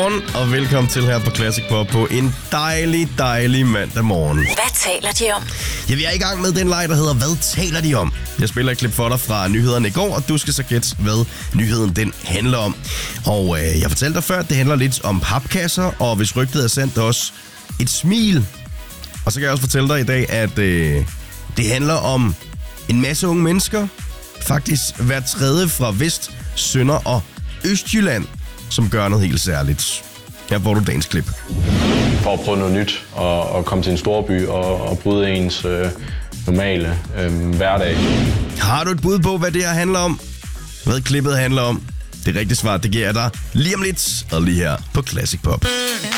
Godmorgen og velkommen til her på Classic Pop på en dejlig mandag morgen. Hvad taler de om? Ja, vi er i gang med den leg, der hedder Hvad taler de om? Jeg spiller et klip for dig fra nyhederne i går, og du skal så gætte, hvad nyheden den handler om. Og jeg fortalte dig før, at det handler lidt om papkasser, og hvis rygtet er sandt, også et smil. Og så kan jeg også fortælle dig i dag, at det handler om en masse unge mennesker, faktisk hver tredje fra Vest, Sønder og Østjylland, som gør noget helt særligt. Her får du dagens klip. For at prøve noget nyt og komme til en stor by og bryde ens normale hverdag. Har du et bud på, hvad det her handler om? Hvad klippet handler om? Det rigtige svar, det giver jeg dig lige om lidt, og lige her på Classic Pop.